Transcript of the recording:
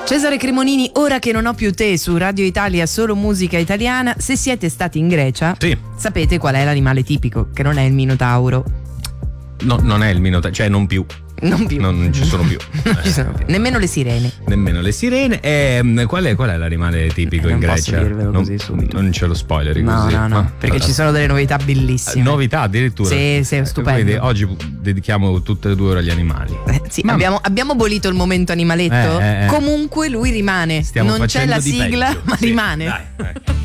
Cesare Cremonini, ora che non ho più te, su Radio Italia, solo musica italiana. Se siete stati in Grecia, sì, sapete qual è l'animale tipico, che non è il minotauro. No, non è il minotauro, cioè non più. Non più. Non ci sono più. Non ci sono più. Nemmeno le sirene. Nemmeno le sirene. Qual è l'animale tipico in non Grecia? Posso dirvelo così subito. Non ce lo spoileri così. No, perché ci sono delle novità bellissime. Novità addirittura? Sì, stupendo. Quindi oggi dedichiamo tutte e 2 ore agli animali. Sì, abbiamo abolito il momento animaletto. Comunque lui rimane. Non c'è la sigla, ma rimane. Dai.